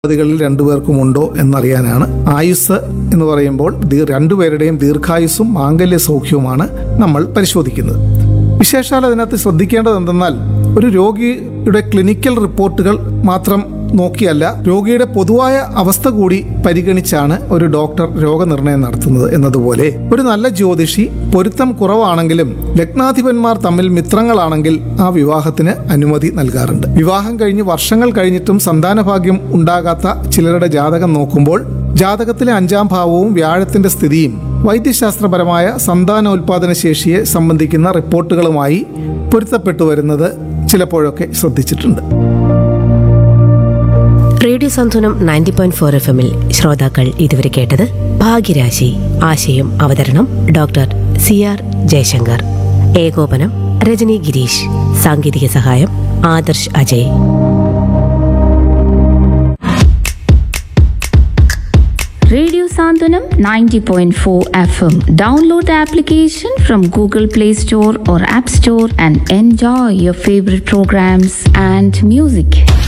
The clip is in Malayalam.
കളിൽ രണ്ടുപേർക്കുമുണ്ടോ എന്നറിയാനാണ്. ആയുസ് എന്ന് പറയുമ്പോൾ രണ്ടുപേരുടെയും ദീർഘായുസ്സും മാംഗല്യ സൗഖ്യവുമാണ് നമ്മൾ പരിശോധിക്കുന്നത്. വിശേഷാൽ അതിനകത്ത് ശ്രദ്ധിക്കേണ്ടത് എന്തെന്നാൽ, ഒരു രോഗിയുടെ ക്ലിനിക്കൽ റിപ്പോർട്ടുകൾ മാത്രം നോക്കിയല്ല, രോഗിയുടെ പൊതുവായ അവസ്ഥ കൂടി പരിഗണിച്ചാണ് ഒരു ഡോക്ടർ രോഗനിർണയം നടത്തുന്നത് എന്നതുപോലെ ഒരു നല്ല ജ്യോതിഷി പൊരുത്തം കുറവാണെങ്കിലും ലഗ്നാധിപന്മാർ തമ്മിൽ മിത്രങ്ങളാണെങ്കിൽ ആ വിവാഹത്തിന് അനുമതി നൽകാറുണ്ട്. വിവാഹം കഴിഞ്ഞ് വർഷങ്ങൾ കഴിഞ്ഞിട്ടും സന്താനഭാഗ്യം ഉണ്ടാകാത്ത ചിലരുടെ ജാതകം നോക്കുമ്പോൾ ജാതകത്തിലെ 5-ാം ഭാവവും വ്യാഴത്തിന്റെ സ്ഥിതിയും വൈദ്യശാസ്ത്രപരമായ സന്താനോൽപാദന ശേഷിയെ സംബന്ധിക്കുന്ന റിപ്പോർട്ടുകളുമായി പൊരുത്തപ്പെട്ടു വരുന്നത് ചിലപ്പോഴൊക്കെ ശ്രദ്ധിച്ചിട്ടുണ്ട്. റേഡിയോ സാന്ത്വനം 90.4 FM-ൽ ശ്രോതാക്കൾ ഇതുവരെ കേട്ടത് ഭാഗ്യരാശി. ആശയം അവതരണം ഡോക്ടർ CR ജയശങ്കർ. ഏകോപനം രജനി ഗിരീഷ്. സാങ്കേതിക സഹായം Adarsh Ajay. Radio Santhanam 90.4 FM. Download the application from Google Play Store or App Store and enjoy your favorite programs and music.